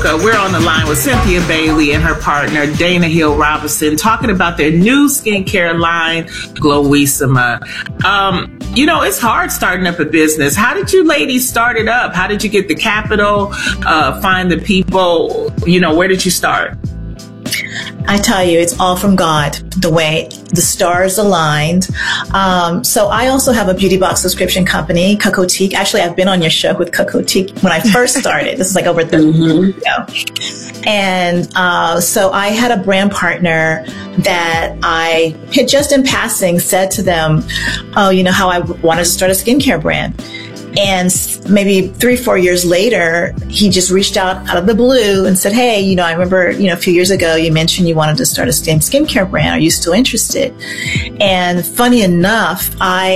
We're on the line with Cynthia Bailey and her partner, Dana Hill Robinson, talking about their new skincare line, Glowissima. It's hard starting up a business. How did you ladies start it up? How did you get the capital, find the people? Where did you start? I tell you, it's all from God, the way the stars aligned. So I also have a beauty box subscription company, Cocotique. Actually, I've been on your show with Cocotique when I first started. This is like over 30 years ago. And so I had a brand partner that I had just in passing said to them, how I wanted to start a skincare brand. And maybe 3-4 years later, he just reached out of the blue and said, hey, I remember, a few years ago, you mentioned you wanted to start a skincare brand. Are you still interested? And funny enough,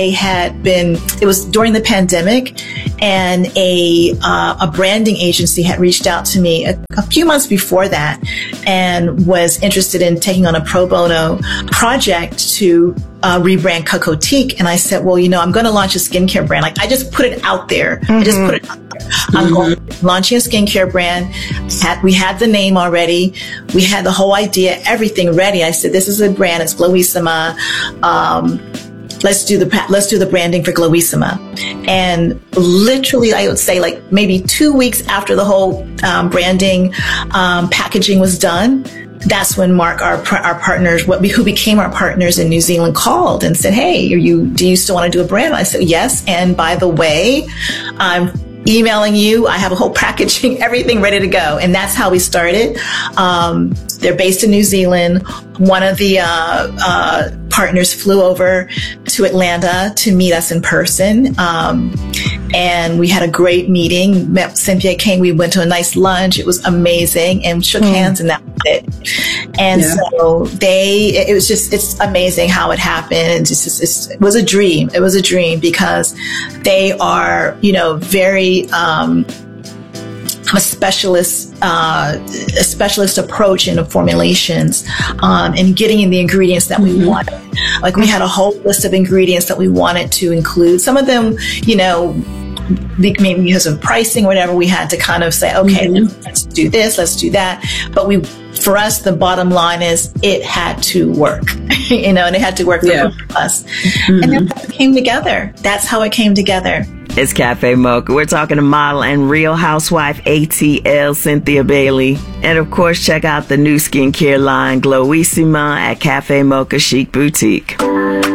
it was during the pandemic, and a branding agency had reached out to me a few months before that and was interested in taking on a pro bono project to rebrand Cocotique. And I said, well, I'm going to launch a skincare brand. Like, I just put it out there. I just put it out there. I'm launching a skincare brand. We had the name already. We had the whole idea, everything ready. I said, this is a brand. It's Glowissima. Let's do the branding for Glowissima. And literally, I would say like maybe 2 weeks after the whole branding packaging was done, that's when Mark, our partners, who became our partners in New Zealand, called and said, hey, do you still want to do a brand? I said, yes. And by the way, I'm emailing you. I have a whole packaging, everything ready to go. And that's how we started. They're based in New Zealand. One of the partners flew over to Atlanta to meet us in person. And we had a great meeting. Cynthia came. We went to a nice lunch. It was amazing, and shook hands, and that was it. And so it's amazing how it happened. It was a dream. It was a dream because they are, very, a specialist approach in the formulations, and getting in the ingredients that we wanted. Like, we had a whole list of ingredients that we wanted to include. Some of them, maybe because of pricing or whatever, we had to kind of say, okay, let's do this, let's do that. But for us, the bottom line is it had to work, and it had to work for us. And then it came together. That's how it came together. It's Cafe Mocha. We're talking to model and Real Housewife ATL Cynthia Bailey. And of course, check out the new skincare line, Glowissima, at Cafe Mocha Chic Boutique.